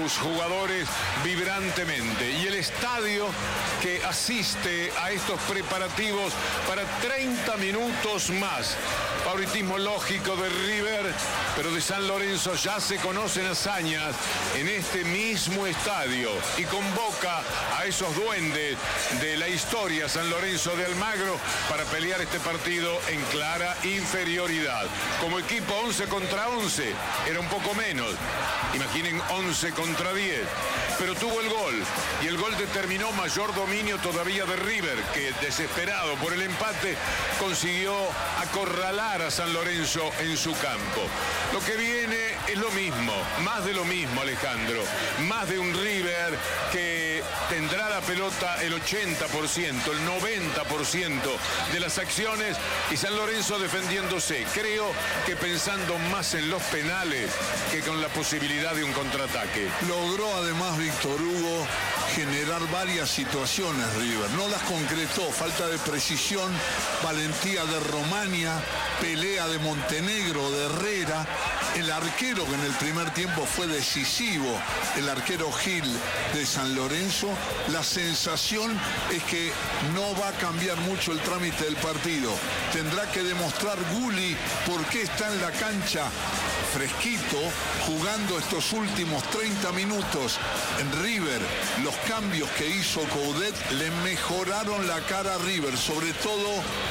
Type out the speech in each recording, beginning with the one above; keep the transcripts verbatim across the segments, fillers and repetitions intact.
sus jugadores vibrantemente. Y el estadio que asiste a estos preparativos para treinta minutos más. Favoritismo lógico de River, pero de San Lorenzo ya se conocen hazañas en este mismo estadio y convoca a esos duendes de la historia San Lorenzo de Almagro para pelear este partido en clara inferioridad. Como equipo once contra once, era un poco menos. Imaginen once contra diez. Pero tuvo el gol, y el gol determinó mayor dominio todavía de River, que desesperado por el empate consiguió acorralar a San Lorenzo en su campo. Lo que viene es lo mismo, más de lo mismo, Alejandro. Más de un River que tendrá la pelota el ochenta por ciento, el noventa por ciento de las acciones, y San Lorenzo defendiéndose. Creo que pensando más en los penales que con la posibilidad de un contraataque. Logró además Víctor Hugo generar varias situaciones River. No las concretó, falta de precisión, valentía de Romania, pelea de Montenegro, de Herrera, el arquero que en el primer tiempo fue decisivo, el arquero Gil de San Lorenzo. La sensación es que no va a cambiar mucho el trámite del partido. Tendrá que demostrar Gulli por qué está en la cancha fresquito, jugando estos últimos treinta minutos en River. Los cambios que hizo Coudet le mejoraron la cara a River, sobre todo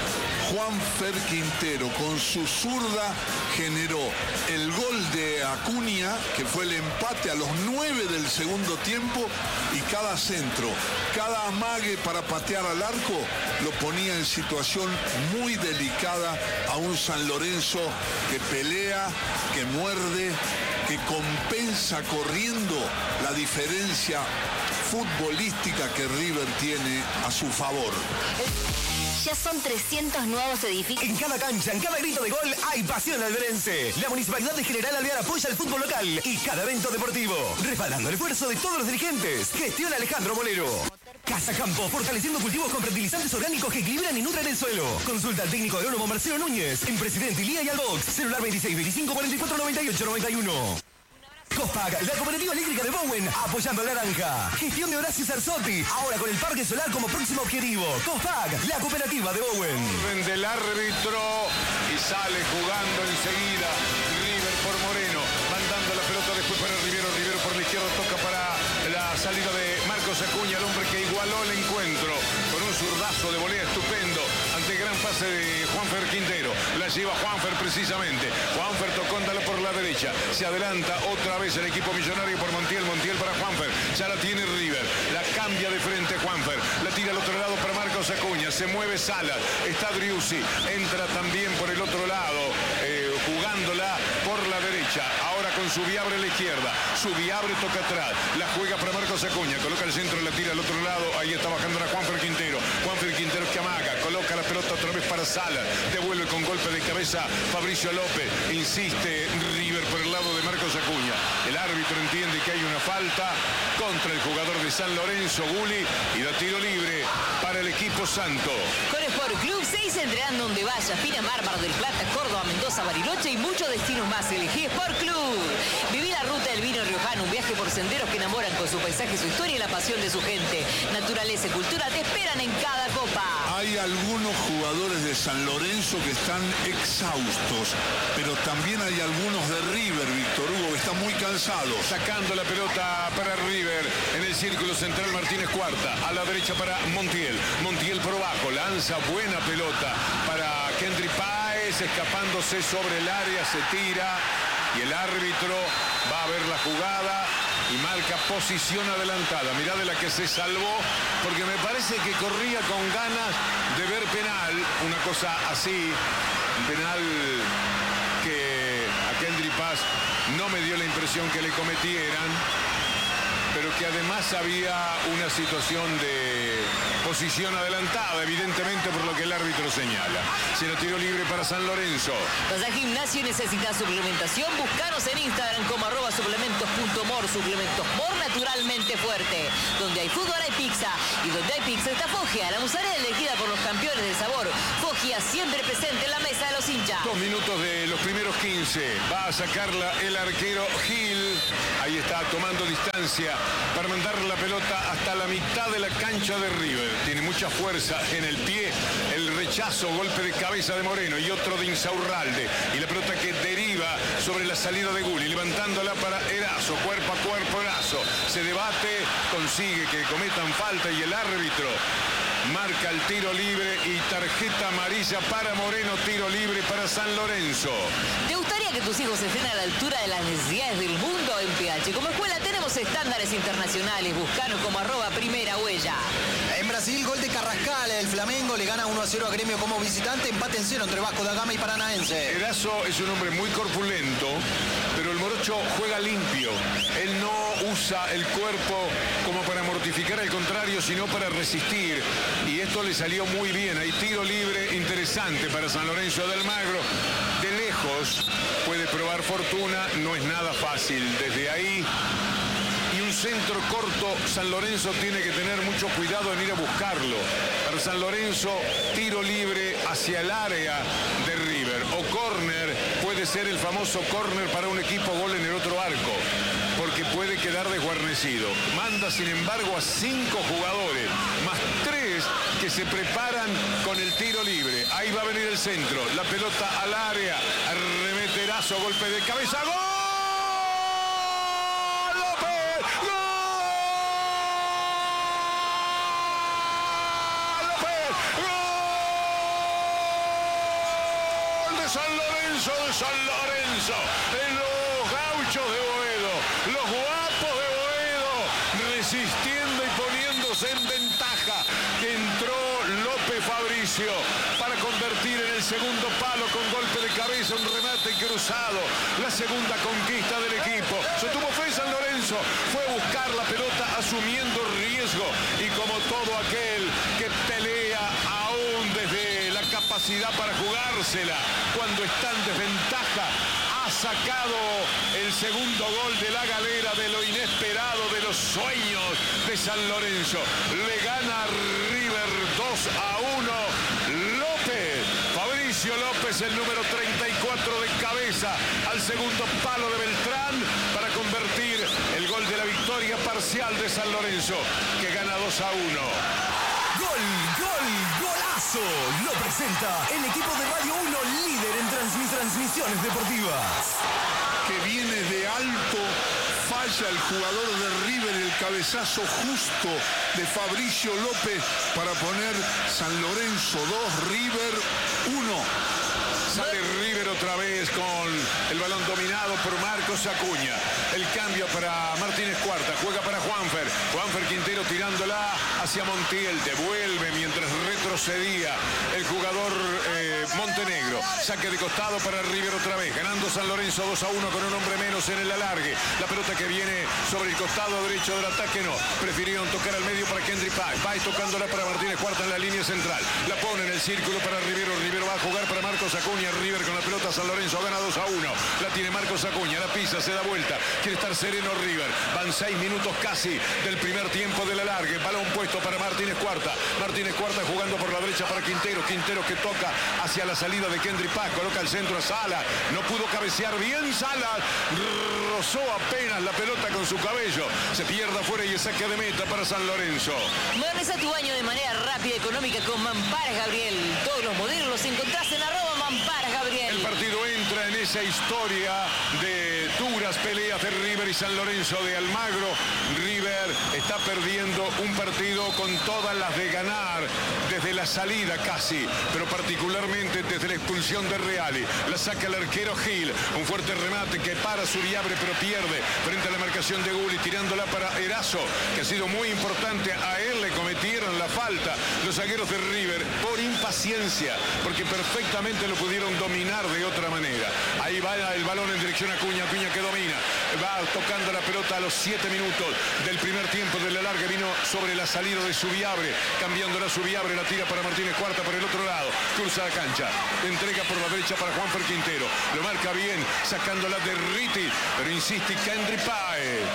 Juanfer Quintero, con su zurda generó el gol de Acuña, que fue el empate a los nueve del segundo tiempo, y cada centro, cada amague para patear al arco, lo ponía en situación muy delicada a un San Lorenzo que pelea, que muerde, que compensa corriendo la diferencia futbolística que River tiene a su favor. Ya son trescientos nuevos edificios. En cada cancha, en cada grito de gol, hay pasión alberense. La Municipalidad de General Alvear apoya el fútbol local y cada evento deportivo, respaldando el esfuerzo de todos los dirigentes. Gestión Alejandro Molero. Casa Campo, fortaleciendo cultivos con fertilizantes orgánicos que equilibran y nutren el suelo. Consulta al técnico agrónomo Marcelo Núñez en Presidente Ilía y Albox. Celular veintiséis, veinticinco, cuarenta y cuatro, noventa y ocho, noventa y uno. Cospag, la cooperativa eléctrica de Bowen, apoyando a la naranja. Gestión de Horacio Sarzotti, ahora con el parque solar como próximo objetivo. Cospag, la cooperativa de Bowen. Orden del árbitro y sale jugando enseguida River por Moreno, mandando la pelota después para Rivero. Rivero por la izquierda toca para la salida de Marcos Acuña, el hombre que igualó el encuentro con un zurdazo de volea estupendo ante el gran pase de Juanfer Quintero. La lleva Juanfer precisamente. Juanfer tocóndala por la derecha. Se adelanta otra vez el equipo millonario por Montiel. Montiel para Juanfer. Ya la tiene River. La cambia de frente Juanfer. La tira al otro lado para Marcos Acuña. Se mueve Salas. Está Driussi. Entra también por el otro lado. Eh, jugándola por la derecha. Ahora con Subiabre a la izquierda. Subiabre toca atrás. La juega para Marcos Acuña. Coloca el centro. La tira al otro lado. Ahí está bajando a Juanfer Quintero. Juanfer Quintero que amaga. Coloca la pelota otra vez para Salas. Devuelve con golpe de cabeza Fabricio López. Insiste River por el lado de Marcos Acuña. El árbitro entiende que hay una falta contra el jugador de San Lorenzo, Gulli, y da tiro libre para el equipo santo. Con Sport Club, seis entrenando donde vaya. Pinamar, Mar del Plata, Córdoba, Mendoza, Bariloche y muchos destinos más. Elegí Sport Club. Viví la ruta del vino riojano, un viaje por senderos que enamoran con su paisaje, su historia y la pasión de su gente. Naturaleza y cultura te esperan en cada copa. Hay algunos jugadores de San Lorenzo que están exhaustos, pero también hay algunos de River, Víctor Hugo, que están muy cansados. Sacando la pelota para River en el círculo central, Martínez Cuarta. A la derecha para Montiel. Montiel por abajo, lanza buena pelota para Kendry Páez, escapándose sobre el área, se tira y el árbitro va a ver la jugada y marca posición adelantada. Mirá de la que se salvó, porque me parece que corría con ganas de ver penal, una cosa así, un penal que a Kendry Páez no me dio la impresión que le cometieran. pero que además había una situación de posición adelantada, evidentemente por lo que el árbitro señala. Se lo tiró libre para San Lorenzo. ¿Vas al gimnasio y necesitas suplementación? Búscanos en Instagram como arroba suplementos.mor. Suplementos Mor naturalmente fuerte. Donde hay fútbol hay pizza. Y donde hay pizza está Foggia, la mozzarella elegida por los campeones del sabor. Foggia siempre presente en la mesa de los hinchas. Dos minutos de los primeros quince. Va a sacarla el arquero Gil. Ahí está tomando distancia para mandar la pelota hasta la mitad de la cancha de River. Tiene mucha fuerza en el pie. El rechazo, golpe de cabeza de Moreno y otro de Insaurralde. Y la pelota que deriva sobre la salida de Gulli, levantándola para Erazo, cuerpo a cuerpo Erazo. Se debate, consigue que cometan falta y el árbitro marca el tiro libre y tarjeta amarilla para Moreno, tiro libre para San Lorenzo. ¿Te gustaría que tus hijos estén a la altura de las necesidades del mundo? En P H como escuela tenemos estándares internacionales. Buscanos como arroba primera huella. En Brasil, gol de Carrascal. El Flamengo le gana uno a cero a Gremio como visitante. Empate en cero entre Vasco da Gama y Paranaense. Erazo es un hombre muy corpulento, pero el morocho juega limpio. Él no usa el cuerpo como para mortificar, al contrario, sino para resistir. Y esto le salió muy bien. Hay tiro libre interesante para San Lorenzo de Almagro. De lejos puede probar fortuna, no es nada fácil. Desde ahí y un centro corto, San Lorenzo tiene que tener mucho cuidado en ir a buscarlo. Para San Lorenzo, tiro libre hacia el área de River. O córner, puede ser el famoso córner para un equipo gol en el otro arco, porque puede quedar desguarnecido. Manda, sin embargo, a cinco jugadores, más tres que se preparan con el tiro libre. Ahí va a venir el centro, la pelota al área, arremete Erazo, golpe de cabeza, ¡gol! ¡López! ¡Gol! ¡López! ¡Gol de San Lorenzo, de San Lorenzo! En los gauchos de Boedo, los guapos de Boedo, resistiendo y poniéndose en ventaja, que entró López Fabricio para convertir en el segundo palo con golpe de cabeza, un remate cruzado, la segunda conquista del equipo. Se tuvo fe San Lorenzo, fue a buscar la pelota asumiendo riesgo y como todo aquel que pelea aún desde la capacidad para jugársela cuando está en desventaja, ha sacado el segundo gol de la galera, de lo inesperado, de los sueños de San Lorenzo. Le gana River dos a uno. López, Fabricio López, el número treinta y cuatro de cabeza, al segundo palo de Beltrán para convertir el gol de la victoria parcial de San Lorenzo, que gana dos a uno. Gol, gol, golazo. Lo presenta el equipo de Radio uno, líder en transmis transmisiones deportivas. Que viene de alto, falla el jugador de River, el cabezazo justo de Fabricio López para poner San Lorenzo dos, River uno. Sale River otra vez con el balón dominado por Marcos Acuña. El cambio para Martínez Cuarta, juega para Juanfer. Juanfer Quintero tirándola hacia Montiel, devuelve mientras retrocedía el jugador eh, Montenegro. Saque de costado para River otra vez, ganando San Lorenzo dos a uno con un hombre menos en el alargue. La pelota que viene sobre el costado derecho del ataque no. Prefirieron tocar al medio para Kendry Páez. Páez tocándola para Martínez Cuarta en la línea central. La pone en el círculo para Rivero. Rivero va a jugar para Marcos Acuña. River con la pelota, San Lorenzo gana dos a uno. La tiene Marcos Acuña, la pisa, se da vuelta. Quiere estar sereno River. Van seis minutos casi del primer tiempo del alargue. Balón puesto para Martínez Cuarta. Martínez Cuarta jugando por la derecha para Quintero. Quintero que toca hacia la salida de Kendry Paz. Coloca el centro a Sala. No pudo cabecear bien Sala. Rozó apenas la pelota con su cabello. Se pierde afuera y es saque de meta para San Lorenzo. Moderniza tu baño de manera rápida y económica con Mamparas Gabriel. Todos los modelos los encontrás en arroba Mamparas Gabriel. El partido entra en esa historia de duras peleas de River y San Lorenzo de Almagro. River está perdiendo un partido con todas las de ganar desde la salida casi, pero particularmente desde la expulsión de Reali. La saca el arquero Gil, un fuerte remate que para Subiabre pero pierde frente a la marcación de Gulli, tirándola para Erazo, que ha sido muy importante. A él le cometieron la falta los zagueros de River por impaciencia, porque perfectamente lo pudieron dominar de otra manera. Ahí va el balón en dirección a Acuña, Acuña que domina, va tocando la pelota a los siete minutos del primer tiempo de la larga, vino sobre la salida de Subiabre, cambiándola Subiabre, la tira para Martínez Cuarta por el otro lado, cruza la cancha, entrega por la derecha para Juanfer Quintero, lo marca bien, sacándola de Riti, pero insiste Kendry Páez.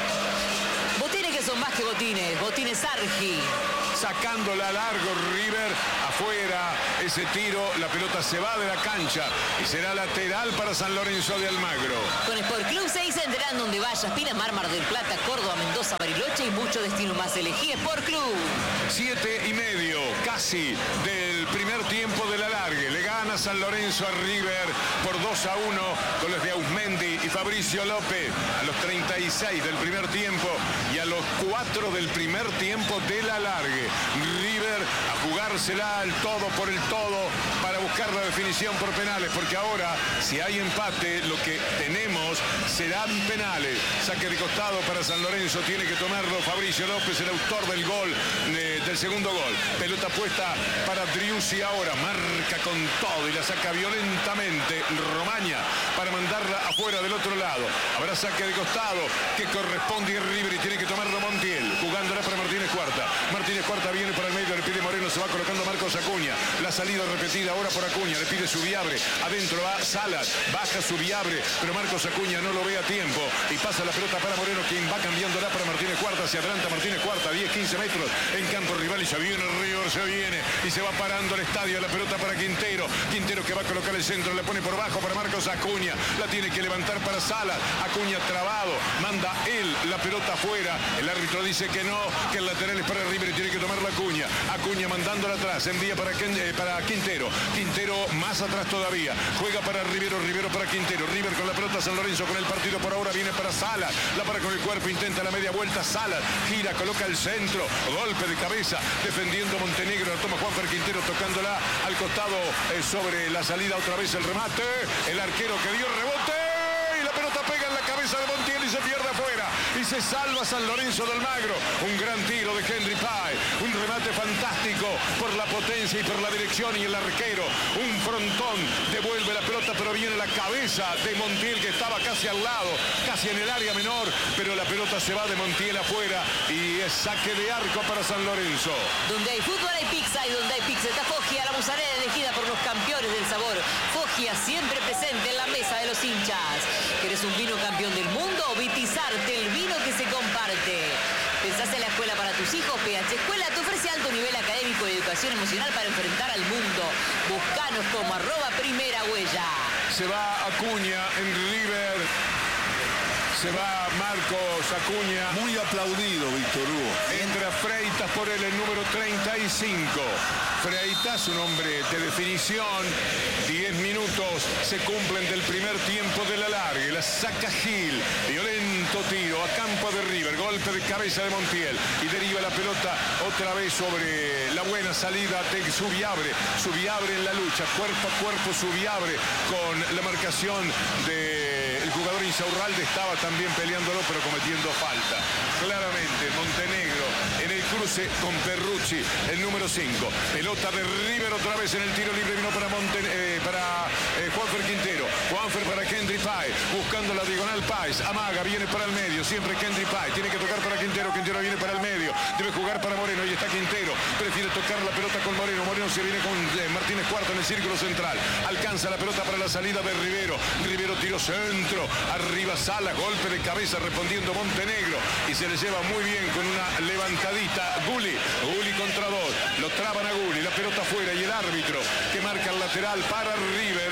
Botines que son más que botines, botines Argi. Sacándola largo River, afuera ese tiro, la pelota se va de la cancha y será lateral para San Lorenzo de Almagro. Con Sport Club seis enterán donde vayas, Pinamar, Mar del Plata, Córdoba, Mendoza, Bariloche y mucho destino más. Elegí Sport Club. Siete y medio, casi, del primer tiempo de la largue. Le gana San Lorenzo a River por dos a uno, goles de Ausmendi y Fabricio López a los treinta y seis del primer tiempo y a los cuatro del primer tiempo de la largue. River a jugársela al todo por el todo para buscar la definición por penales, porque ahora si hay empate lo que tenemos serán penales. Saque de costado para San Lorenzo, tiene que tomarlo Fabricio López, el autor del gol, eh, del segundo gol. Pelota puesta para Driussi ahora, marca con todo y la saca violentamente Romaña para mandarla afuera del otro lado. Habrá saque de costado que corresponde a River y tiene que tomarlo Montiel, jugándola para Martínez Cuarta. Martínez Cuarta viene para el medio, le pide Moreno, se va colocando Marcos Acuña. La salida repetida ahora por Acuña, le pide Subiabre, adentro va Salas, baja Subiabre, pero Marcos Acuña no lo ve a tiempo y pasa la pelota para Moreno, quien va cambiándola para Martínez Cuarta, se adelanta Martínez Cuarta, diez quince metros en campo rival y se viene River, se viene y se va parando el estadio, la pelota para Quintero, Quintero que va a colocar el centro, le pone por bajo para Marcos Acuña, la tiene que levantar para Salas, Acuña trabado, manda él la pelota afuera, el árbitro dice que no, que el lateral es para River y tiene que tomar la Acuña, Acuña mandándola atrás, envía para, eh, para Quintero, Quintero más atrás todavía, juega para Rivero, Rivero para Quintero, River con la pelota, San Lorenzo con el partido por ahora, viene para Salas, la para con el cuerpo, intenta la media vuelta, Salas, gira, coloca el centro, golpe de cabeza, defendiendo Montenegro, la toma Juanfer Quintero, tocándola al costado eh, sobre la salida, otra vez el remate, el arquero que dio rebote, y la pelota pega en la cabeza de Montiel y se pierde afuera, y se salva San Lorenzo de Almagro, un gran tiro de Kendry Páez, un remate fantástico por la potencia y por la dirección y el arquero, un frontón, devuelve la pelota pero viene la cabeza de Montiel que estaba casi al lado, casi en el área menor, pero la pelota se va de Montiel afuera y es saque de arco para San Lorenzo. Donde hay fútbol hay pizza y donde hay pizza está Foggia, la mozzarella elegida por los campeones del sabor. Foggia siempre presente en la mesa de los hinchas. ¿Querés un vino campeón del mundo? Vitizarte, el vino que se comparte. ¿Pensás en la escuela para tus hijos? P H Escuela te ofrece alto nivel académico y educación emocional para enfrentar al mundo. Buscanos como arroba primera huella. Se va Acuña en River. Se va Marcos Acuña. Muy aplaudido, Víctor Hugo. Entra Freitas por él, el número treinta y cinco. Freitas, un hombre de definición. diez minutos se cumplen del primer tiempo de la larga. La saca Gil. Violento tiro a campo de River. Golpe de cabeza de Montiel. Y deriva la pelota otra vez sobre la buena salida de Subiabre. Subiabre en la lucha. Cuerpo a cuerpo Subiabre con la marcación del jugador Insaurralde. Estaba también peleándolo, pero cometiendo falta. Claramente, Montenegro en el cruce con Perrucci, el número cinco. Pelota de River otra vez en el tiro libre, vino para, Monten eh, para eh, Juanfer Quintero. Juanfer para Kendry Páez, buscando la diagonal Páez. Amaga, viene para el medio, siempre Kendry Páez. Tiene que tocar para Quintero, Quintero viene para el medio. Debe jugar para Moreno, ahí está Quintero. Prefiere tocar la pelota con Moreno. Moreno se viene con eh, Martínez Cuarta en el círculo central. Alcanza la pelota para la salida de Rivero. Rivero tiro centro. Arriba Salas, golpe de cabeza respondiendo Montenegro. Y se le lleva muy bien con una levantadita Gulli. Gulli contra dos. Lo traban a Gulli. La pelota afuera y el árbitro que marca el lateral para River. Estaba de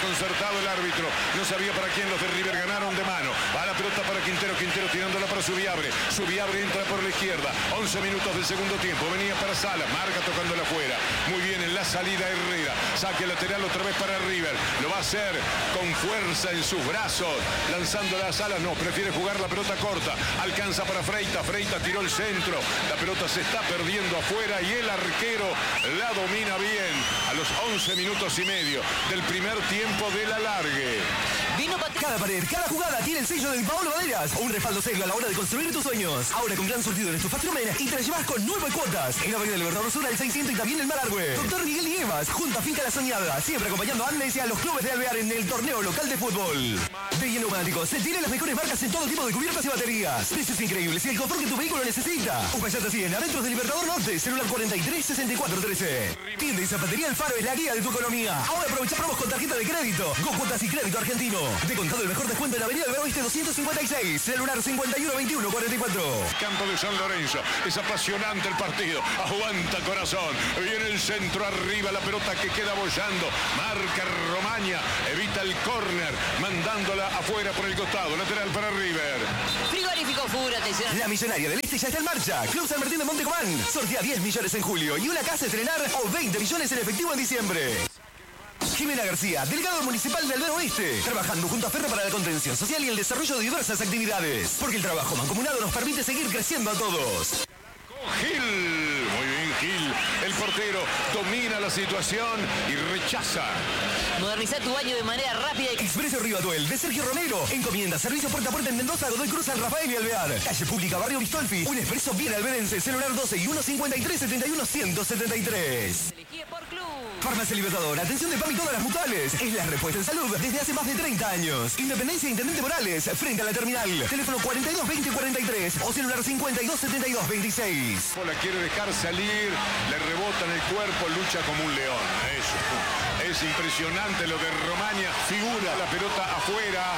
desconcertado el árbitro. No sabía para quién, los de River ganaron de mano. Va la pelota para Quintero, Quintero tirándola para Subiabre. Subiabre entra por la izquierda. once minutos del segundo tiempo. Venía para Salas, marca tocándola afuera. Muy bien en la salida Herrera. Saque lateral otra vez para River. Lo va a hacer con fuerza en sus brazos. Lanzándola a Salas, no, prefiere jugar la pelota corta. Alcanza para Freita. Freita tiró el centro. La pelota se está perdiendo afuera y el arquero la domina bien a los once minutos y medio del primer tiempo del alargue. Vino cada pared, cada jugada tiene el sello de Paolo Maderas. Un respaldo serio a la hora de construir tus sueños. Ahora con gran surtido en Estufastrumen y te la llevas con nueve cuotas. En la Avenida Libertador Sur al seiscientos y también en Malargüe. Doctor Miguel Nieves, junto a Finca La Soñada, siempre acompañando a Andes y a los clubes de Alvear en el torneo local de fútbol. De Neumáticos, se tienen las mejores marcas en todo tipo de cubiertas y baterías. Precios increíbles y el confort que tu vehículo necesita. Upayata cien, adentro de Libertador Norte, celular cuarenta y tres sesenta y cuatro trece. Tienda y zapatería El Faro es la guía de tu economía. Ahora aprovecha promos con tarjeta de crédito. Go Cuotas y Crédito Argentino. De contado el mejor descuento en la Avenida Alvear Oeste doscientos cincuenta y seis. Celular cincuenta y uno veintiuno cuarenta y cuatro. Campo de San Lorenzo. Es apasionante el partido. Aguanta corazón. Viene el centro arriba. La pelota que queda bollando. Marca Romaña. Evita el córner. Mandándola afuera por el costado. Lateral para River. Frigorífico Fura, atención. La Millonaria del Este ya está en marcha. Club San Martín de Montecomán. Sortea diez millones en julio y una casa a estrenar o veinte millones en efectivo en diciembre. Jimena García, delegado municipal de Alvear Oeste, trabajando junto a Ferro para la contención social y el desarrollo de diversas actividades. Porque el trabajo mancomunado nos permite seguir creciendo a todos. Gil, muy bien Gil, el portero domina la situación y rechaza. Moderniza tu baño de manera rápida y... Expreso Rivatuel de Sergio Romero. Encomienda servicio puerta a puerta en Mendoza, Godoy Cruz, San Rafael y Alvear. Calle Pública, Barrio Bistolfi. Un expreso bien alverense. Celular doce y uno cincuenta y tres setenta y uno ciento setenta y tres. Elegí por Club. Farmacia Libertador. Atención de P A M y todas las mutuales. Es la respuesta en salud desde hace más de treinta años. Independencia Intendente Morales. Frente a la terminal. Teléfono cuarenta y dos veinte cuarenta y tres o celular cincuenta y dos setenta y dos veintiséis. La quiere dejar salir, le rebota en el cuerpo, lucha como un león. Eso. Es impresionante lo de Romaña. Figura la pelota afuera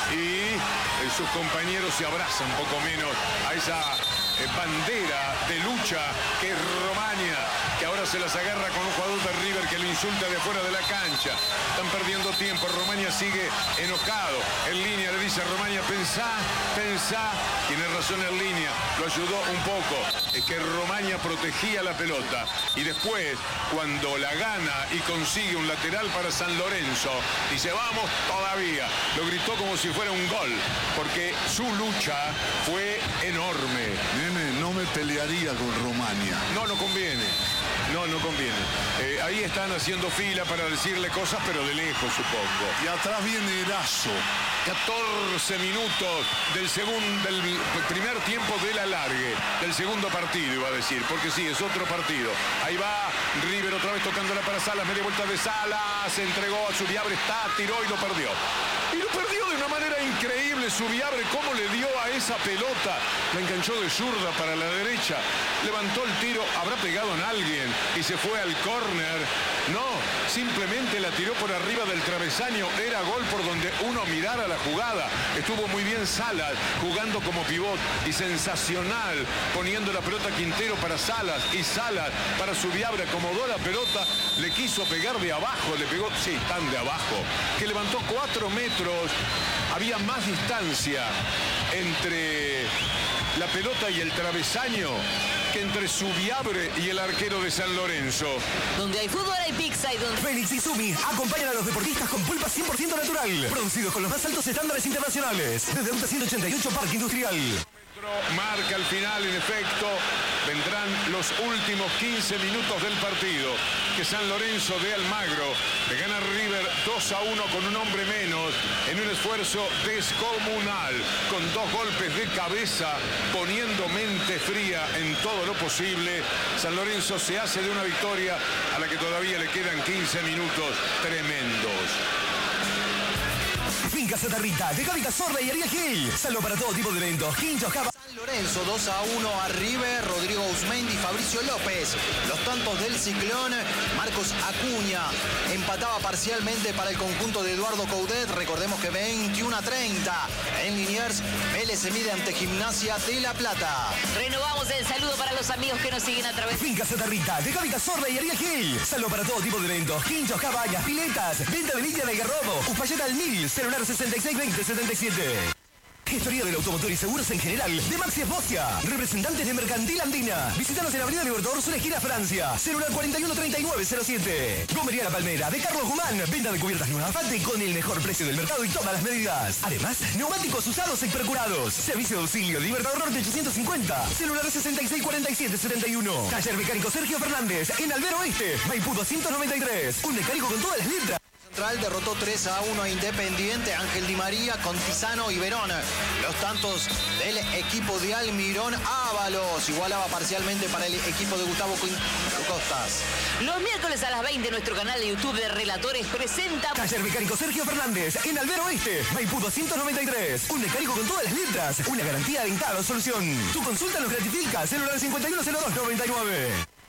y eh, sus compañeros se abrazan un poco menos a esa eh, bandera de lucha que es Romaña, que ahora se las agarra con un jugador de River que le insulta de fuera de la cancha. Están perdiendo tiempo. Romaña sigue enojado. En línea le dice a Romaña, pensá, pensá. Tiene razón en línea. Lo ayudó un poco. Es que Romaña protegía la pelota. Y después, cuando la gana y consigue un lateral para San Lorenzo, dice, vamos todavía. Lo gritó como si fuera un gol. Porque su lucha fue enorme. Nene, no me pelearía con Romaña. No, no conviene. No, no conviene. Eh, ahí están haciendo fila para decirle cosas, pero de lejos, supongo. Y atrás viene Erazo. catorce minutos del segundo, del primer tiempo del alargue, del segundo partido, iba a decir, porque sí, es otro partido. Ahí va River otra vez tocándola para Salas, media vuelta de Salas, se entregó a Subiabre, está, tiró y lo perdió. Y lo perdió de una manera increíble Subiabre, cómo le dio a esa pelota. La enganchó de zurda para la derecha, levantó el tiro, habrá pegado en alguien y se fue al córner. No, simplemente la tiró por arriba del travesaño, era gol por donde uno mirara la jugada. Estuvo muy bien Salas jugando como pivot y sensacional poniendo la pelota Quintero para Salas y Salas para Subiabre. Acomodó la pelota, le quiso pegar de abajo, le pegó, sí, tan de abajo, que levantó cuatro metros. Había más distancia entre la pelota y el travesaño que entre Subiabre y el arquero de San Lorenzo. Donde hay fútbol hay pizza y donde... Félix y Sumi acompañan a los deportistas con pulpa cien por ciento natural, producidos con los más altos estándares internacionales. Desde Ruta ciento ochenta y ocho Parque Industrial. Marca al final, en efecto, vendrán los últimos quince minutos del partido, que San Lorenzo de Almagro le gana a River dos a uno con un hombre menos, en un esfuerzo descomunal, con dos golpes de cabeza, poniendo mente fría en todo lo posible. San Lorenzo se hace de una victoria a la que todavía le quedan quince minutos tremendos. Finca Santa Rita, de Gaby Cazorla y Ariel Gil. Salvo para todo tipo de eventos. Quinchos, Java. Lorenzo dos a uno a River, Rodrigo Usmendi, Fabricio López. Los tantos del Ciclón, Marcos Acuña empataba parcialmente para el conjunto de Eduardo Coudet. Recordemos que veintiuno a treinta en Liniers, Vélez se mide ante Gimnasia de La Plata. Renovamos el saludo para los amigos que nos siguen a través de Finca Santa Rita, de Gaby Cazorla y Ariel Gil. Salvo para todo tipo de eventos, quinchos, cabañas, piletas, venta de línea de Algarrobo, Uspalleta al Mil, celular sesenta y seis veinte setenta y siete. Gestoría del automotor y seguros en general de Maxi Esbocia. Representantes de Mercantil Andina. Visítanos en la Avenida Libertador Sur, esquina Francia. Celular cuarenta y uno treinta y nueve cero siete. Gomería La Palmera de Carlos Guzmán. Venta de cubiertas Luna Fante con el mejor precio del mercado y todas las medidas. Además, neumáticos usados y percurados. Servicio de auxilio Libertador Norte ochocientos cincuenta. Celular sesenta y seis cuarenta y siete setenta y uno. Taller mecánico Sergio Fernández en Albero Oeste. Maipú doscientos noventa y tres. Un mecánico con todas las letras. Central derrotó tres a uno a Independiente, Ángel Di María con Tizano y Verón. Los tantos del equipo de Almirón, Ábalos igualaba parcialmente para el equipo de Gustavo Costas. Los miércoles a las veinte nuestro canal de YouTube de Relatores presenta Taller mecánico Sergio Fernández en Albero Oeste, Maipú doscientos noventa y tres. Un mecánico con todas las letras, una garantía de o solución. Tu consulta nos gratifica, celular cincuenta y uno cero dos noventa y nueve.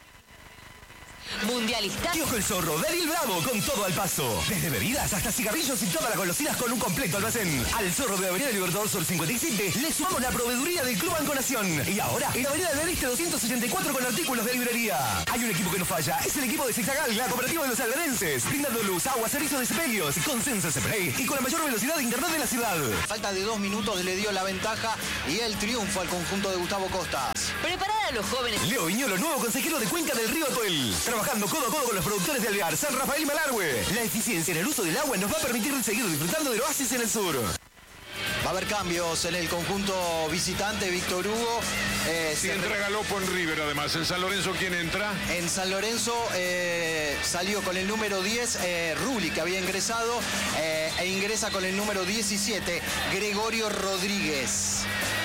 Mundialista. Kiosco El Zorro, Daryl Bravo, con todo al paso. Desde bebidas hasta cigarrillos y todas las golosinas con un completo almacén. Al Zorro de Avenida Libertador Sur cincuenta y siete le sumamos la proveeduría del Club Banco Nación. Y ahora, en Avenida del Este doscientos ochenta y cuatro con artículos de librería. Hay un equipo que no falla, es el equipo de Zigzagal, la cooperativa de los alberenses. Brindando luz, agua, servicio de sepelios, con Census Spray y con la mayor velocidad de internet de la ciudad. Falta de dos minutos le dio la ventaja y el triunfo al conjunto de Gustavo Costas. Preparar a los jóvenes. Leo Viñolo, nuevo consejero de Cuenca del Río Atuel. Trabajando codo a codo con los productores de Alvear, San Rafael y Malargüe. La eficiencia en el uso del agua nos va a permitir seguir disfrutando del oasis en el sur. Va a haber cambios en el conjunto visitante, Víctor Hugo. Eh, si entra Galopo en River, además. ¿En San Lorenzo quién entra? En San Lorenzo eh, salió con el número diez, eh, Rulli, que había ingresado, eh, e ingresa con el número diecisiete, Gregorio Rodríguez.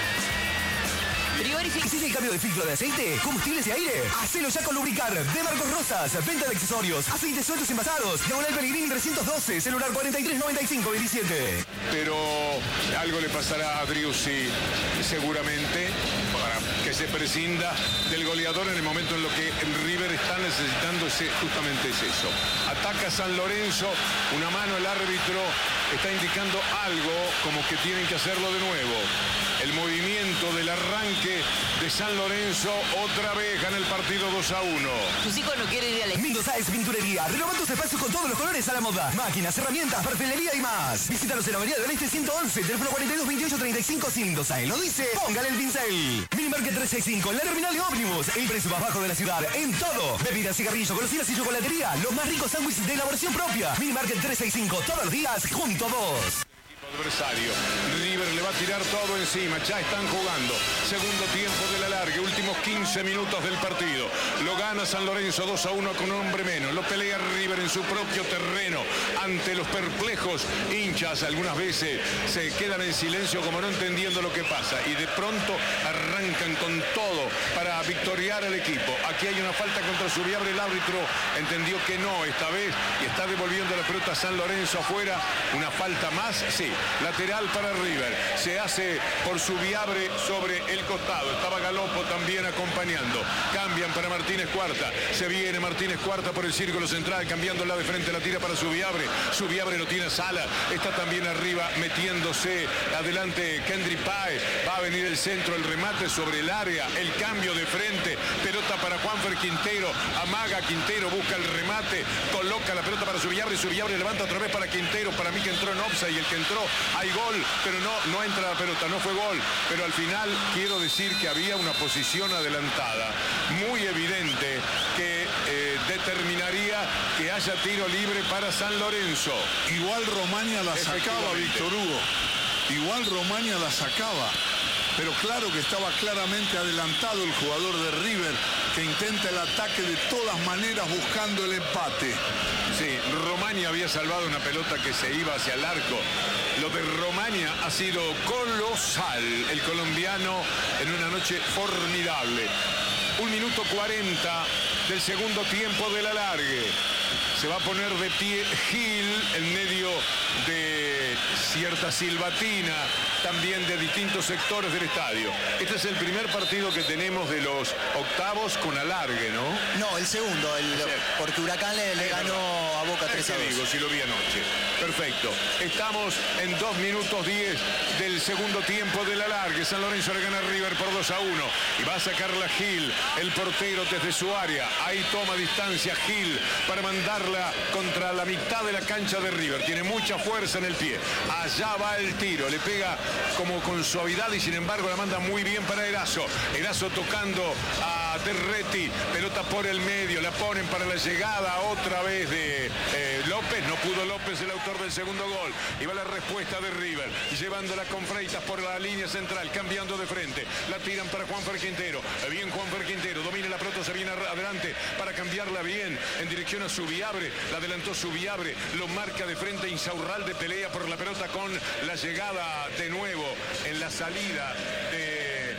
¿Hiciste el cambio de filtro de aceite? ¿Combustibles y aire? Hacelo ya con Lubricar, de Marcos Rosas. Venta de accesorios, aceites sueltos y envasados. Diagonal Pellegrini trescientos doce, celular cuarenta y tres noventa y cinco veintisiete. Pero algo le pasará a Driussi, seguramente, para que se prescinda del goleador en el momento en lo que River está necesitando. Justamente es eso. Ataca San Lorenzo, una mano, el árbitro está indicando algo, como que tienen que hacerlo de nuevo. El movimiento del arranque de San Lorenzo otra vez gana el partido dos a uno. Tus hijos no quieren ir a la... Mendoza es Pinturería. Renovando tus espacios con todos los colores a la moda. Máquinas, herramientas, perfilería y más. Visítanos en la Avenida del Este ciento once, teléfono cuarenta y dos veintiocho treinta y cinco. Si Mendoza lo dice, póngale el pincel. Minimarket trescientos sesenta y cinco, la terminal de ómnibus. El precio más bajo de la ciudad en todo. Bebidas, cigarrillos, golosinas y chocolatería. Los más ricos sándwiches de elaboración propia. Minimarket trescientos sesenta y cinco, todos los días junto a vos. Adversario. River le va a tirar todo encima. Ya están jugando. Segundo tiempo del alargue. Últimos quince minutos del partido. Lo gana San Lorenzo dos a uno con un hombre menos. Lo pelea River en su propio terreno. Ante los perplejos hinchas. Algunas veces se quedan en silencio como no entendiendo lo que pasa. Y de pronto arrancan con todo para victoriar al equipo. Aquí hay una falta contra Subiabre. El árbitro entendió que no esta vez. Y está devolviendo la pelota a San Lorenzo afuera. Una falta más. Sí. Lateral para River. Se hace por Subiabre sobre el costado. Estaba Galopo también acompañando. Cambian para Martínez Cuarta. Se viene Martínez Cuarta por el círculo central. Cambiándola de frente. La tira para Subiabre. Subiabre no tiene Sala. Está también arriba metiéndose adelante Kendry Páez. Va a venir el centro. El remate sobre el área. El cambio de frente. Pelota para Juanfer Quintero. Amaga Quintero. Busca el remate. Coloca la pelota para Subiabre. Subiabre levanta otra vez para Quintero. Para mí que entró en offside y el que entró hay gol, pero no, no entra la pelota, no fue gol. Pero al final quiero decir que había una posición adelantada, muy evidente, que eh, determinaría que haya tiro libre para San Lorenzo. Igual Romaña la sacaba, Víctor Hugo. Igual Romaña la sacaba. Pero claro que estaba claramente adelantado el jugador de River, que intenta el ataque de todas maneras buscando el empate. Sí, Romaña había salvado una pelota que se iba hacia el arco. Lo de Romaña ha sido colosal. El colombiano en una noche formidable. Un minuto cuarenta del segundo tiempo del alargue. Se va a poner de pie Gil en medio de cierta silbatina, también de distintos sectores del estadio. Este es el primer partido que tenemos de los octavos con alargue, ¿no? No, el segundo, el, Sí. porque Huracán le, le ganó a Boca tres a ¿Qué dos. digo? Si lo vi anoche. Perfecto. Estamos en dos minutos diez del segundo tiempo del alargue. San Lorenzo le gana a River por dos a uno. Y va a sacarla Gil, el portero desde su área. Ahí toma distancia Gil para mandarla contra la mitad de la cancha de River. Tiene mucha fuerza en el pie. Allá va el tiro. Le pega como con suavidad y sin embargo la manda muy bien para Erazo. Erazo tocando a Terretti. Pelota por el medio. La ponen para la llegada otra vez de eh, López. No pudo López, el autor del segundo gol. Y va la respuesta de River. Llevándola con Freitas por la línea central. Cambiando de frente. La tiran para Juanfer Quintero. Bien Juanfer Quintero. Domina la pelota. Se viene adelante para cambiarla bien. En dirección a Subiabre. La adelantó Subiabre. Lo marca de frente. Insaurralde pelea por la pelota con la llegada de nuevo en la salida de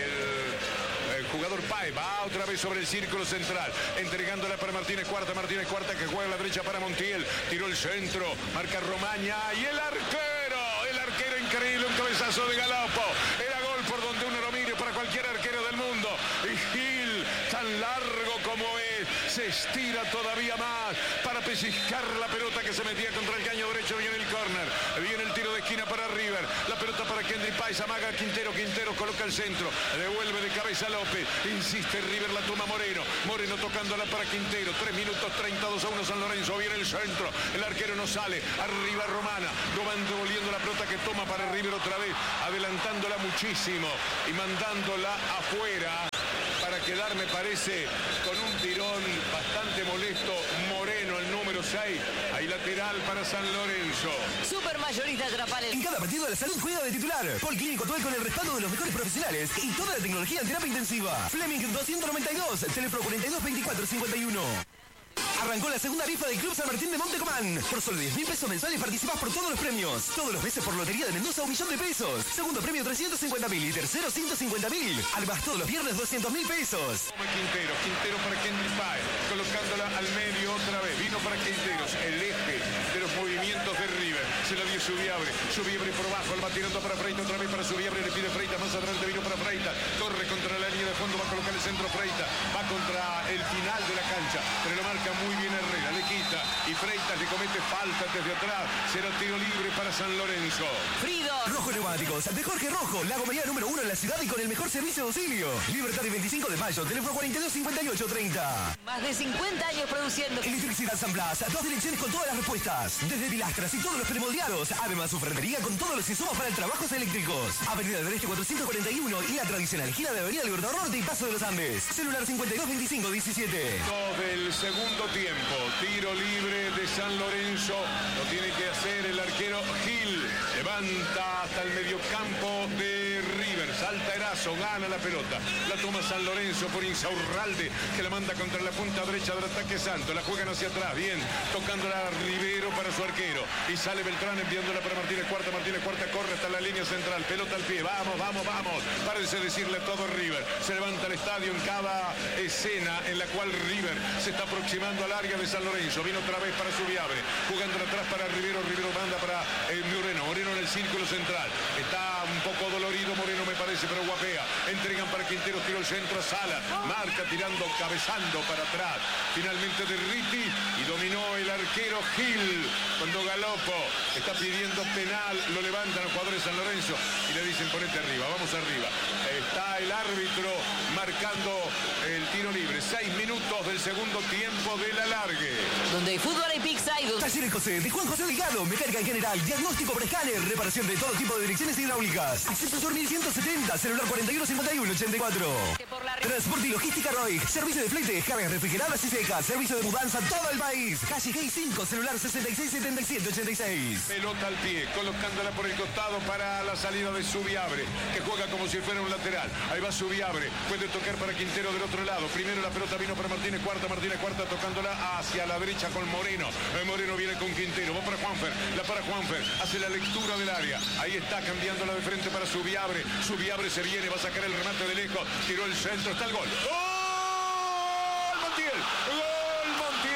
el, el jugador Paez. Va otra vez sobre el círculo central, entregándola para Martínez Cuarta. Martínez Cuarta que juega a la derecha para Montiel. Tiró el centro, marca Romaña y el arquero. El arquero increíble, un cabezazo de Galopo. Era gol por donde uno lo mire para cualquier arquero del mundo. Y Gil, tan largo como es, se estira todavía más para pellizcar la pelota que se metía contra el caño derecho. Viene el córner, viene el tiro de esquina para River. La pelota para Kendry Páez, amaga Quintero. Quintero coloca el centro, devuelve de cabeza López. Insiste River, la toma Moreno. Moreno tocándola para Quintero. tres minutos treinta, dos a uno San Lorenzo. Viene el centro, el arquero no sale. Arriba Romana, lo van devolviendo la pelota que toma para River otra vez, adelantándola muchísimo y mandándola afuera para quedar, me parece, con un tirón bastante molesto. Moreno, el número seis. Ahí lateral para San Lorenzo. Supermayorista Trapales. En cada partido de la salud juega de titular. Policlínico Tuel con el respaldo de los mejores profesionales y toda la tecnología en terapia intensiva. Fleming doscientos noventa y dos, teléfono cuarenta y dos veinticuatro cincuenta y uno. Arrancó la segunda rifa del Club San Martín de Montecomán. Por solo diez mil pesos mensuales participás por todos los premios. Todos los meses por Lotería de Mendoza, un millón de pesos. Segundo premio trescientos cincuenta mil y tercero ciento cincuenta mil. Además todos los viernes doscientos mil pesos. Quintero, Quintero para Kendry Páez, colocándola al medio otra vez. Vino para Quinteros, el eje de los movimientos de River. Se la dio Subiabre, Subiabre por bajo, el va tirando para Freitas, otra vez para Subiabre, le pide Freitas, más adelante vino para Freitas, corre contra la línea de fondo, va a colocar el centro Freitas, va contra el final de la cancha, pero lo marca muy bien Herrera, le quita y Freitas le comete falta desde atrás. Será tiro libre para San Lorenzo. Frido. Rojo Neumáticos, de Jorge Rojo, la gomería número uno en la ciudad y con el mejor servicio de auxilio. Libertad y veinticinco de mayo, teléfono cuarenta y dos cincuenta y ocho treinta. Más de cincuenta años produciendo. Electricidad San Blas, dos direcciones con todas las respuestas. Desde pilastras y todos los premoldeados. Además, su ferretería con todos los insumos para el trabajos eléctricos. Avenida del Este cuatrocientos cuarenta y uno y la tradicional esquina de Avenida Libertador Norte y Paso de los Andes. Celular cincuenta y dos veinticinco diecisiete. Dos del segundo tiempo. Tiro libre de San Lorenzo. Lo tiene que hacer el arquero Gil. Levanta hasta el mediocampo de River. Salta Erazo, gana la pelota. La toma San Lorenzo por Insaurralde, que la manda contra la punta derecha del ataque Santo. La juegan hacia atrás, bien. Tocándola a Rivero para su arquero. Y sale Beltrán enviándola para Martínez Cuarta. Martínez Cuarta corre hasta la línea central. Pelota al pie. Vamos, vamos, vamos. Parece decirle todo River. Se levanta el estadio en cada escena en la cual River se está aproximando al área de San Lorenzo. Viene otra vez para Subiabre. Jugando atrás para Rivero. Rivero manda para eh, Moreno. Moreno en el círculo central. Está un poco dolorido Moreno, me parece, pero guapea. Entregan para Quintero. Tiro el centro a Sala. Marca tirando, cabezando para atrás. Finalmente de Ritti. Y dominó el arquero Gil. Cuando Galopo está pidiendo penal, lo levantan los jugadores de San Lorenzo y le dicen ponete arriba, vamos arriba. Está el árbitro marcando el tiro libre. Seis minutos del segundo tiempo del alargue. Donde hay fútbol hay pizza y dos. Talleres José, de Juan José Delgado, mecánica en general, diagnóstico por escáner, reparación de todo tipo de direcciones hidráulicas. Ascensor mil ciento setenta, celular cuarenta y uno cincuenta y uno ochenta y cuatro. Por la... Transporte y logística Roig, servicio de flete, cargas refrigeradas y secas, servicio de mudanza a todo el país. Calle G cinco, celular sesenta y seis setenta y siete ochenta y seis. Pelota al pie, colocándola por el costado para la salida de Subiabre, que juega como si fuera un lateral. Ahí va Subiabre, puede tocar para Quintero del otro lado. Primero la pelota vino para Martínez Cuarta, Martínez Cuarta tocándola hacia la derecha con Moreno. Eh, Moreno viene con Quintero, va para Juanfer, la para Juanfer, hace la lectura del área. Ahí está cambiándola de frente para Subiabre. Subiabre se viene, va a sacar el remate de lejos, tiró el centro, está el gol. ¡Gol! Montiel, gol Montiel, lo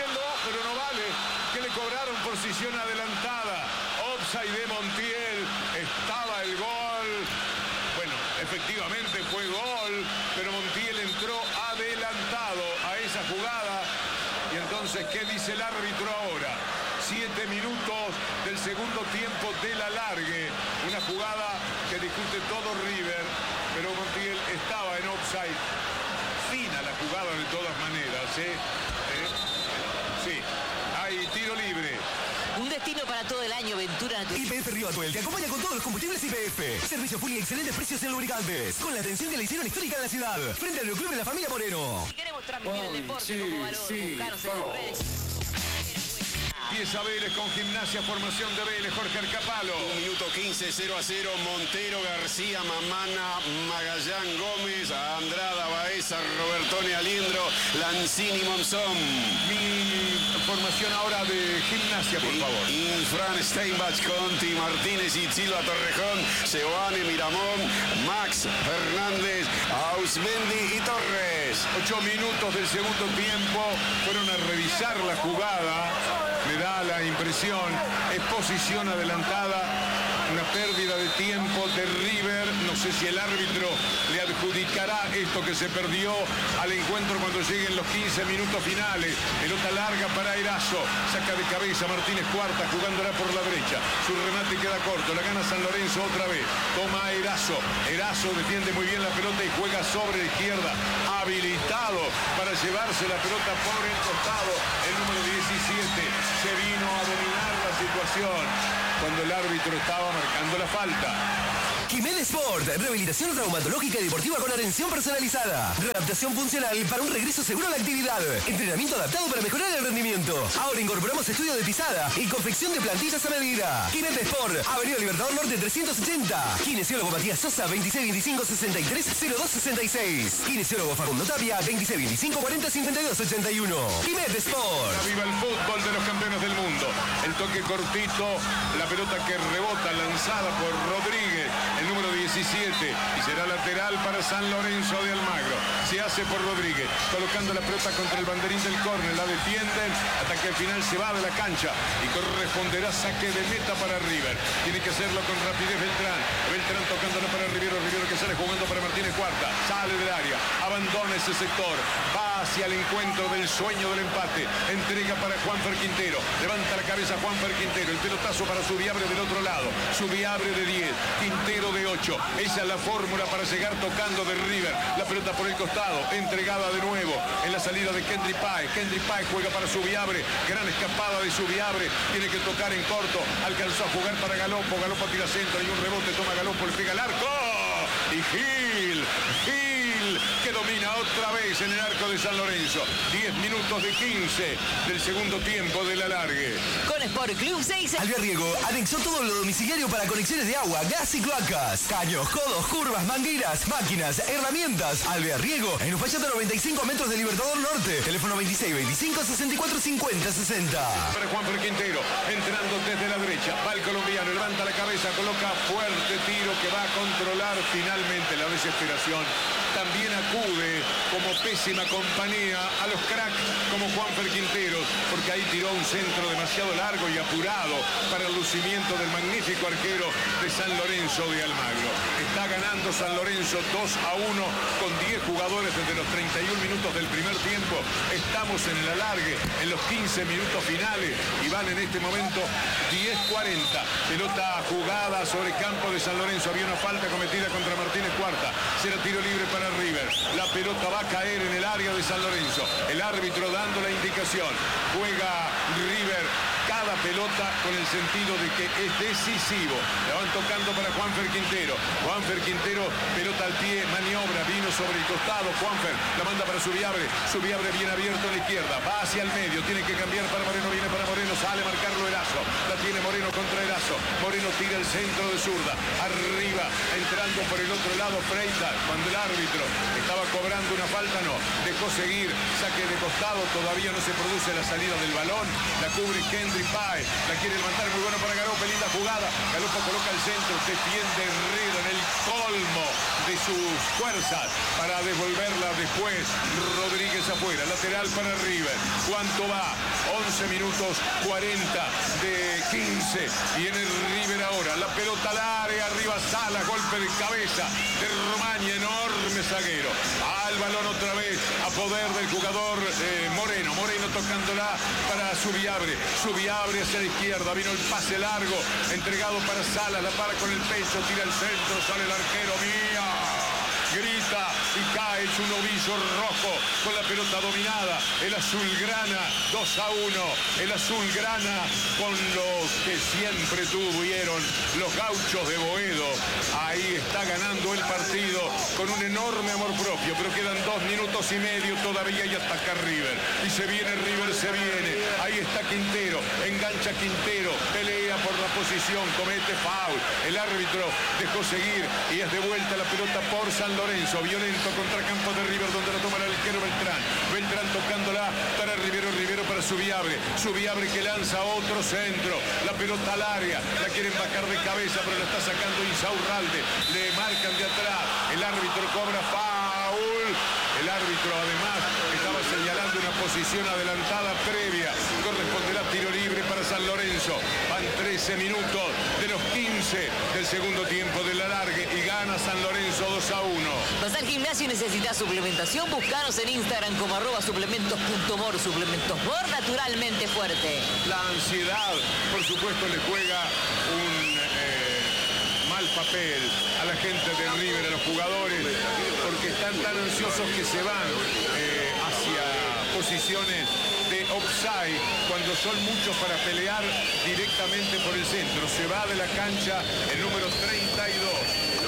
pero no vale, que le cobraron posición adelantada. Offside de Montiel, estaba el gol. Bueno, efectivamente fue gol, pero Montiel entró adelantado a esa jugada. Y entonces, ¿qué dice el árbitro ahora? Siete minutos del segundo tiempo del alargue. Una jugada que discute todo River, pero Montiel estaba en offside. Fina la jugada de todas maneras, ¿eh? ¿Eh? Sí, hay tiro libre. Un destino para todo el año, Ventura. Y P F Río Atuel te acompaña con todos los combustibles Y P F. Servicio full y excelentes precios en lubricantes. Con la atención de la hicieron histórica en la ciudad. Frente al Club de la Familia Moreno. Si queremos transmitir el deporte sí, como valor, sí, buscarnos en vamos. sus redes. Empieza Vélez con Gimnasia, formación de Vélez, Jorge Arcapalo. Un minuto quince, cero a cero, Montero, García, Mamana, Magallán, Gómez, Andrada, Baeza, Robertone, Aliendro, Lanzini, Monzón. Mi formación ahora de Gimnasia, por favor. Infran, Steinbach, Conti, Martínez y Silva, Torrejón, Seoane, Miramón, Max, Fernández, Ausmendi y Torres. Ocho minutos del segundo tiempo, fueron a revisar la jugada. Me da la impresión, es posición adelantada, una pérdida de tiempo de River. No sé si el árbitro le adjudicará esto que se perdió al encuentro cuando lleguen los quince minutos finales. Pelota larga para Erazo, saca de cabeza Martínez Cuarta, jugándola por la derecha. Su remate queda corto, la gana San Lorenzo otra vez. Toma Erazo, Erazo defiende muy bien la pelota y juega sobre la izquierda. Habilitado para llevarse la pelota por el costado, el número diecisiete. Se vino a dominar la situación cuando el árbitro estaba marcando la falta. Jiménez Sport, rehabilitación traumatológica y deportiva con atención personalizada. Readaptación funcional para un regreso seguro a la actividad. Entrenamiento adaptado para mejorar el rendimiento. Ahora incorporamos estudio de pisada y confección de plantillas a medida. Jiménez Sport, Avenida Libertador Norte trescientos ochenta. Kinesiólogo Matías Sosa, veintiséis veinticinco sesenta y tres cero dos sesenta y seis. Kinesiólogo Facundo Tapia, veintiséis veinticinco cuarenta cincuenta y dos ochenta y uno. Jiménez Sport. Viva el fútbol de los campeones del mundo. El toque cortito, la pelota que rebota, lanzada por Rodríguez, el número diecisiete, y será lateral para San Lorenzo de Almagro. Se hace por Rodríguez, colocando la pelota contra el banderín del córner, la defienden hasta que al final se va de la cancha y corresponderá saque de meta para River. Tiene que hacerlo con rapidez Beltrán. Beltrán tocándola para Rivero, Rivero que sale jugando para Martínez Cuarta, sale del área, abandona ese sector, va hacia el encuentro del sueño del empate, entrega para Juanfer Quintero, levanta la cabeza Juanfer Quintero, el pelotazo para Subiabre del otro lado, Subiabre de diez, Quintero de ocho. Esa es la fórmula para llegar tocando de River. La pelota por el costado, entregada de nuevo en la salida de Kendry Páez. Kendry Páez juega para Subiabre, gran escapada de Subiabre, tiene que tocar en corto, alcanzó a jugar para Galopo, Galopo tira centro, hay un rebote, toma Galopo, le pega al arco, y Gil, Gil, que domina otra vez en el arco de San Lorenzo. diez minutos de quince del segundo tiempo del alargue. Con Sport Club seis. Alberriego anexó todo lo domiciliario para conexiones de agua, gas y cloacas. Caños, codos, curvas, mangueras, máquinas, herramientas. Alberriego en Uspallata noventa y cinco metros de Libertador Norte. Teléfono veintiséis veinticinco sesenta y cuatro cincuenta sesenta. Para Juanfer Quintero, entrando desde la derecha, va el colombiano, levanta la cabeza, coloca fuerte tiro que va a controlar finalmente la desesperación. También acude como pésima compañía a los cracks como Juanfer Quintero, porque ahí tiró un centro demasiado largo y apurado para el lucimiento del magnífico arquero de San Lorenzo de Almagro. Está ganando San Lorenzo dos a uno con diez jugadores desde los treinta y un minutos del primer tiempo. Estamos en el alargue, en los quince minutos finales, y van en este momento diez cuarenta. Pelota jugada sobre campo de San Lorenzo. Había una falta cometida contra Martínez Cuarta. Será tiro libre para River. La pelota va a caer en el área de San Lorenzo. El árbitro dando la indicación. Juega River cada pelota con el sentido de que es decisivo. La van tocando para Juanfer Quintero. Juanfer Quintero, pelota al pie, maniobra, vino sobre el costado. Juanfer la manda para Subiabre. Subiabre bien abierto a la izquierda. Va hacia el medio. Tiene que cambiar para Moreno. Viene para Moreno. Sale a marcarlo Erazo. La tiene Moreno contra Erazo. Moreno tira el centro de zurda. Arriba, entrando por el otro lado Freitas. Cuando el árbitro estaba cobrando una falta, no. Dejó seguir. Saque de costado. Todavía no se produce la salida del balón. La cubre Kendry Páez. La quiere levantar. Muy bueno para Galopo. Linda jugada. Galopo coloca el centro. Defiende Herrera en el colmo de sus fuerzas para devolverla después. Rodríguez afuera, lateral para River. ¿Cuánto va? once minutos cuarenta de quince. Viene River ahora, la pelota al área, arriba Sala, golpe de cabeza de Romaña, enorme zaguero. Al balón otra vez, a poder del jugador eh, Moreno. Moreno tocándola para Subiabre. Subiabre hacia la izquierda, vino el pase largo, entregado para Sala, la para con el pecho, tira el centro, sale el arquero, mía. Grita y cae su novillo rojo con la pelota dominada. El azulgrana dos a uno. El azulgrana con los que siempre tuvieron los gauchos de Boedo. Ahí está ganando el partido con un enorme amor propio. Pero quedan dos minutos y medio todavía y ataca River. Y se viene River, se viene. Ahí está Quintero. Engancha Quintero. Pelea por la posición. Comete foul. El árbitro dejó seguir y es de vuelta la pelota por San Lorenzo. Violento contracampo de River donde la toma el arquero Beltrán. Beltrán tocándola para Rivero, Rivero para Subiabre. Subiabre que lanza otro centro. La pelota al área. La quieren bajar de cabeza pero la está sacando Insaurralde. Le marcan de atrás. El árbitro cobra foul. El árbitro además estaba señalando una posición adelantada previa. Corresponderá tiro libre para San Lorenzo. Van trece minutos de los quince del segundo tiempo del alargue y gana San Lorenzo dos a uno. ¿Vas al gimnasio y necesitas suplementación? Búscanos en Instagram como arroba suplementos.mor. Suplementos Mor, naturalmente fuerte. La ansiedad, por supuesto, le juega un eh, mal papel a la gente de River, a los jugadores, porque están tan ansiosos que se van eh, hacia posiciones de offside cuando son muchos para pelear directamente por el centro. Se va de la cancha el número treinta y dos.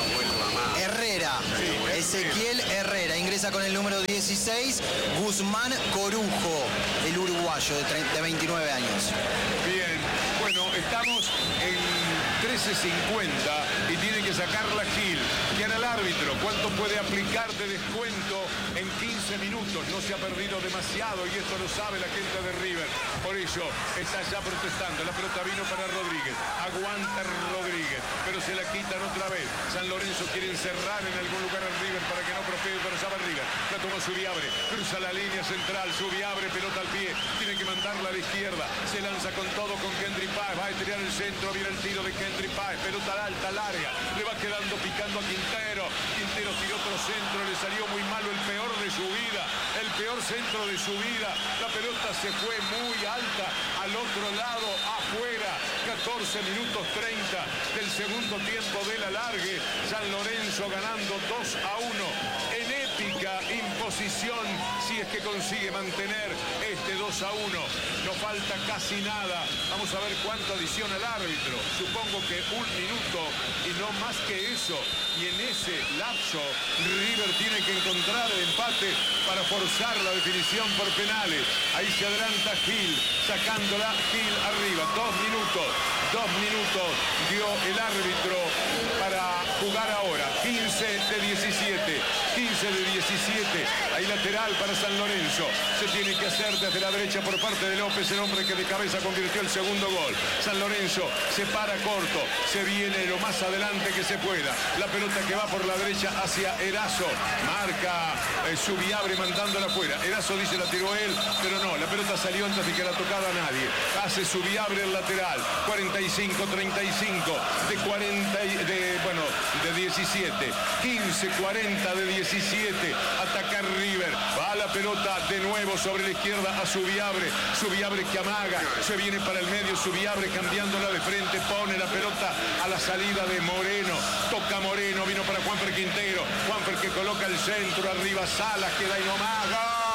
Herrera, sí, Ezequiel Herrera, ingresa con el número dieciséis, Guzmán Corujo, el uruguayo de, de veintinueve años. Bien, bueno, estamos en trece cincuenta y tiene que sacarla Gil. ¿Qué hará el árbitro? ¿Cuánto puede aplicar de descuento en quince minutos? No se ha perdido demasiado y esto lo sabe la gente de River. Por ello está ya protestando. La pelota vino para Rodríguez. Aguanta Rodríguez, pero se la quitan otra vez. San Lorenzo quiere encerrar en algún lugar a River para que no prospere, pero ya va River. La toma Subiabre, cruza la línea central. Subiabre, pelota al pie. Tiene que mandarla a la izquierda. Se lanza con todo con Kendry Páez. Va a tirar el centro. Viene el tiro de Kendry Páez. Pelota alta al área. Le va quedando picando a Quintero. Quintero tiró otro centro. Le salió muy malo, el peor de su vida. El peor centro de su vida. La pelota se fue muy alta al otro lado, afuera. catorce minutos treinta del segundo tiempo del alargue. San Lorenzo ganando dos a uno en épica imposición, si es que consigue mantener este dos a uno. No falta casi nada. Vamos a ver cuánto adiciona el árbitro. Supongo que un minuto y no más que eso. Y en ese lapso River tiene que encontrar el empate para forzar la definición por penales. Ahí se adelanta Gil, sacándola Gil arriba. Dos minutos, dos minutos dio el árbitro para jugar ahora. quince de diecisiete, quince de diecisiete. Ahí lateral para San Lorenzo. Se tiene que hacer desde la derecha por parte de López, el hombre que de cabeza convirtió el segundo gol. San Lorenzo se para corto, se viene lo más adelante que se pueda. La pelota que va por la derecha hacia Erazo. Marca eh, Subiabre mandándola afuera. Erazo dice la tiró él, pero no, la pelota salió antes de que la tocara nadie. Hace Subiabre el lateral. cuarenta y cinco treinta y cinco de cuarenta de bueno, de diecisiete. quince cuarenta de diecisiete. Ataca River. Va la pelota de nuevo sobre la izquierda a Subiabre. Subiabre que amaga. Se viene para el medio. Subiabre cambiándola de frente. Pone la pelota a la salida de Moreno. Toca Moreno. Vino para Juanfer Quintero. Juanfer que coloca el centro. Arriba Salas. Queda ahí nomás.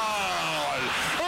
¡Gol!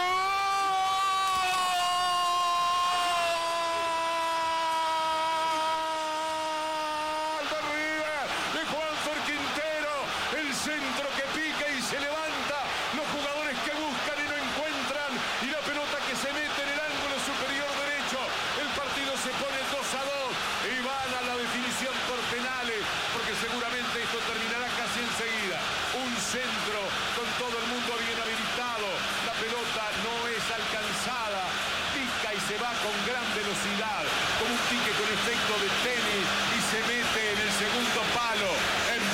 Centro que pica y se levanta, los jugadores que buscan y no encuentran, y la pelota que se mete en el ángulo superior derecho. El partido se pone dos a dos y van a la definición por penales, porque seguramente esto terminará casi enseguida. Un centro con todo el mundo bien habilitado, la pelota no es alcanzada, pica y se va con gran velocidad, con un pique con efecto de tenis, y se mete en el segundo palo. En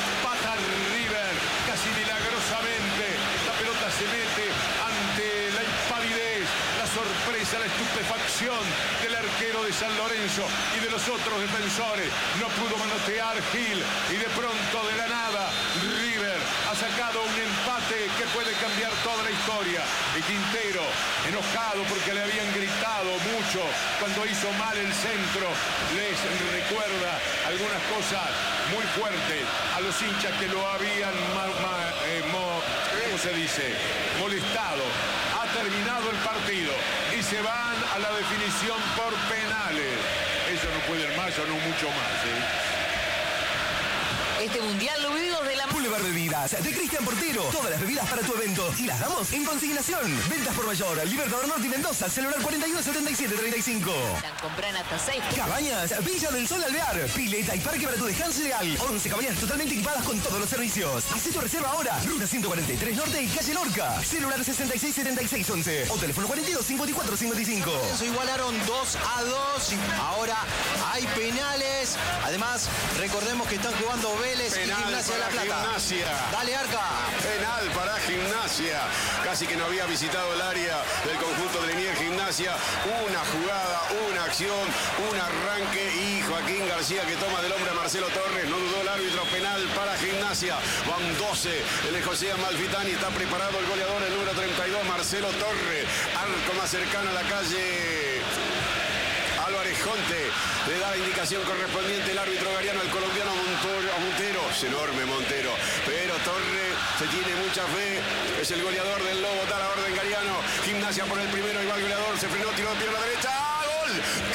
Comienza la estupefacción del arquero de San Lorenzo y de los otros defensores. No pudo manotear Gil y de pronto de la nada River ha sacado un empate que puede cambiar toda la historia. Y Quintero, enojado porque le habían gritado mucho cuando hizo mal el centro, les recuerda algunas cosas muy fuertes a los hinchas que lo habían ma ma eh, mo ¿cómo se dice? molestado. Ha terminado el partido y se van a la definición por penales. Eso no puede más o no mucho más, ¿eh? Este mundial lo vivimos de la... Boulevard Bebidas, de Cristian Portero. Todas las bebidas para tu evento y las damos en consignación. Ventas por mayor, Libertador Norte y Mendoza, celular cuarenta y uno setenta y siete treinta y cinco. Compran hasta seis. Cabañas, Villa del Sol Alvear. Pileta y parque para tu descanso ideal. once cabañas totalmente equipadas con todos los servicios. Hacé tu reserva ahora. Ruta ciento cuarenta y tres Norte y calle Lorca. Celular sesenta y seis setenta y seis once o teléfono cuarenta y dos cincuenta y cuatro cincuenta y cinco. Eso igualaron dos a dos. Ahora hay penales. Además, recordemos que están jugando Vélez Penal y Gimnasia de la para Plata. Gimnasia. Dale, Arca. Penal para Gimnasia. Casi que no había visitado el área del conjunto de Liniers Gimnasia. Una jugada, una acción, un arranque y Joaquín García que toma del hombre a Marcelo Torres. No dudó el árbitro. Penal para Gimnasia. Van doce. El de José Amalfitani. Está preparado el goleador, el número treinta y dos, Marcelo Torres. Arco más cercano a la calle Álvarez Jonte. Le da la indicación correspondiente el árbitro gariano al colombiano Montero, Montero. Es enorme Montero, pero Torres se tiene mucha fe. Es el goleador del Lobo, da la orden gariano. Gimnasia por el primero y va el goleador. Se frenó, tiró de pierna a la derecha. ¡Gol!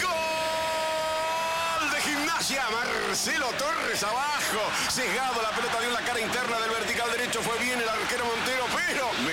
¡Gol de Gimnasia! Marcelo Torres abajo. Sesgado, la pelota dio en la cara interna del vertical derecho. Fue bien el arquero Montero, pero